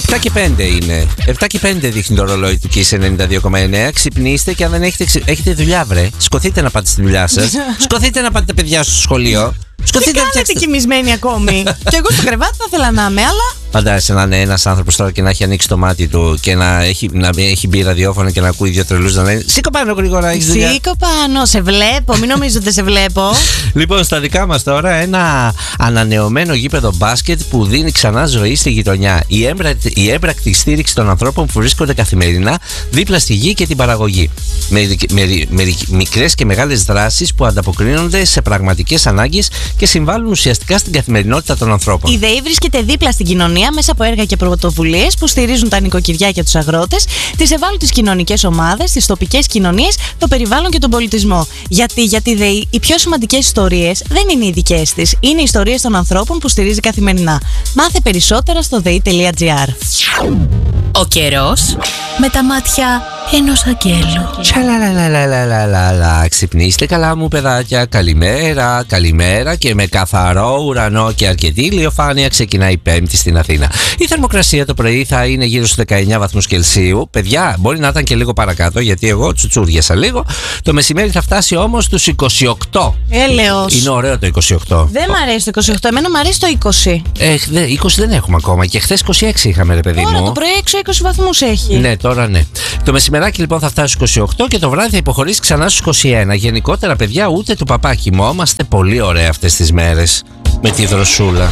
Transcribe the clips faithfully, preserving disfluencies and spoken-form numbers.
επτά και πέντε είναι. επτά και πέντε δείχνει το ρολόι του Kiss ενενήντα δύο κόμμα εννέα. Ξυπνήστε και αν δεν έχετε, ξυ... έχετε δουλειά, βρε. Σκοθείτε να πάτε στη δουλειά σας. Σκοθείτε να πάτε τα παιδιά στο σχολείο. Σκοθείτε να φτιάξετε. Κοιμισμένοι ακόμη. Και εγώ στο κρεβάτι θα ήθελα να είμαι, αλλά. Φαντάζεσαι να είναι ένας άνθρωπος τώρα και να έχει ανοίξει το μάτι του και να έχει, να έχει μπει ραδιόφωνο και να ακούει δύο τρελούς να λένε σήκω πάνω γρήγορα, έχεις δουλειά. Σήκω πάνω, σε βλέπω, μην νομίζω ότι σε βλέπω. Λοιπόν, στα δικά μας τώρα ένα ανανεωμένο γήπεδο μπάσκετ που δίνει ξανά ζωή στη γειτονιά. Η έμπρακτη, η έμπρακτη στήριξη των ανθρώπων που βρίσκονται καθημερινά δίπλα στη γη και την παραγωγή. Με, με, με μικρές και μεγάλες δράσεις που ανταποκρίνονται σε πραγματικές ανάγκες και συμβάλλουν ουσιαστικά στην καθημερινότητα των ανθρώπων. Η ΔΕΗ βρίσκεται δίπλα στην κοινωνία μέσα από έργα και πρωτοβουλίες που στηρίζουν τα νοικοκυριά και τους αγρότες, τις ευάλωτες κοινωνικές ομάδες, τις τοπικές κοινωνίες, το περιβάλλον και τον πολιτισμό. Γιατί για τη ΔΕΗ οι πιο σημαντικές ιστορίες δεν είναι οι δικές της, είναι οι ιστορίες των ανθρώπων που στηρίζει καθημερινά. Μάθε περισσότερα στο δε ι τελεία τζι άρ. Ο καιρός με τα μάτια ενός αγγέλου. Τσαλαλαλαλαλαλαλα. Ξυπνήστε καλά μου παιδάκια. Καλημέρα, καλημέρα και με καθαρό ουρανό και αρκετή ηλιοφάνεια ξεκινάει η Πέμπτη στην Αθήνα. Η θερμοκρασία το πρωί θα είναι γύρω στους δεκαεννέα βαθμούς Κελσίου. Παιδιά, μπορεί να ήταν και λίγο παρακάτω γιατί εγώ τσουτσούριασα λίγο. Το μεσημέρι θα φτάσει όμως στους είκοσι οκτώ. Έλεος. Είναι ωραίο το είκοσι οκτώ. Δεν μ' αρέσει το είκοσι οκτώ, εμένα μ' αρέσει το είκοσι. Ε, δε, είκοσι δεν έχουμε ακόμα και χθες είκοσι έξι είχαμε, ρε παιδί μου. Τώρα το πρωί έξω είκοσι βαθμούς έχει. Ναι, τώρα ναι. Το μεσημεράκι λοιπόν θα φτάσει στους είκοσι οκτώ και το βράδυ θα υποχωρήσει ξανά στους είκοσι ένα. Γενικότερα, παιδιά, ούτε του παπά κοιμόμαστε πολύ ωραία αυτές τις μέρες με τη δροσούλα.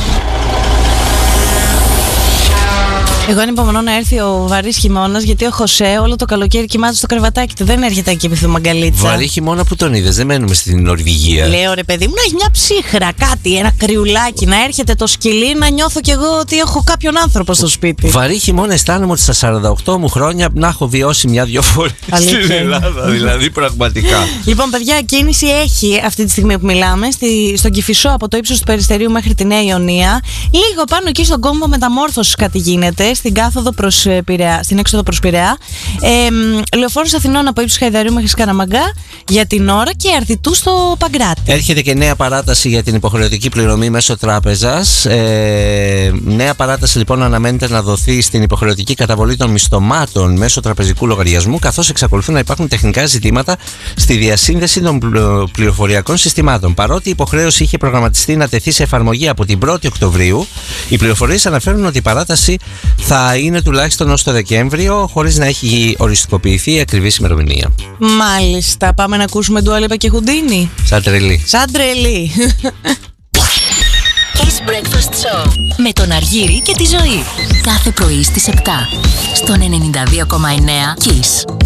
Εγώ ανυπομονώ να έρθει ο βαρύς χειμώνας, γιατί ο Χωσέ όλο το καλοκαίρι κοιμάται στο κρεβατάκι του. Δεν έρχεται εκεί επιθυμεί μαγκαλίτσα. Βαρύ χειμώνα που τον είδες, δεν μένουμε στην Νορβηγία. Λέω ρε παιδί μου, να έχει μια ψύχρα, κάτι, ένα κρυουλάκι, να έρχεται το σκυλί, να νιώθω κι εγώ ότι έχω κάποιον άνθρωπο στο σπίτι. Βαρύ χειμώνα αισθάνομαι ότι στα σαράντα οκτώ μου χρόνια να έχω βιώσει μια-δυο φορές στην Ελλάδα, δηλαδή πραγματικά. Λοιπόν, παιδιά, κίνηση έχει αυτή τη στιγμή που μιλάμε στη, στον Κηφισό από το ύψος του Περιστερίου μέχρι τη Νέα Ιωνία. Λίγο πάνω εκεί στον κόμβο Μεταμόρφωσης κάτι γίνεται. Στην κάθοδο προς Πειραιά, στην έξοδο προς Πειραιά. Ε, Λεωφόρος Αθηνών από ύψος Χαϊδαρίου μέχρι Σκαραμαγκά για την ώρα και Αρθιτού στο Παγκράτη. Έρχεται και νέα παράταση για την υποχρεωτική πληρωμή μέσω τράπεζας. Ε, νέα παράταση λοιπόν αναμένεται να δοθεί στην υποχρεωτική καταβολή των μισθωμάτων μέσω τραπεζικού λογαριασμού, καθώς εξακολουθούν να υπάρχουν τεχνικά ζητήματα στη διασύνδεση των πληροφοριακών συστημάτων. Παρότι η υποχρέωση είχε προγραμματιστεί να τεθεί σε εφαρμογή από την πρώτη Οκτωβρίου, οι πληροφορίες αναφέρουν ότι η παράταση θα είναι τουλάχιστον ως το Δεκέμβριο, χωρίς να έχει οριστικοποιηθεί η ακριβής ημερομηνία. Μάλιστα. Πάμε να ακούσουμε Ντουά Λίπα και Χουντίνι. Σαν τρελή. Σαν τρελή. Kiss Breakfast Show με τον Αργύρη και τη Ζωή. Κάθε πρωί στις επτά στον ενενήντα δύο κόμμα εννέα Kiss.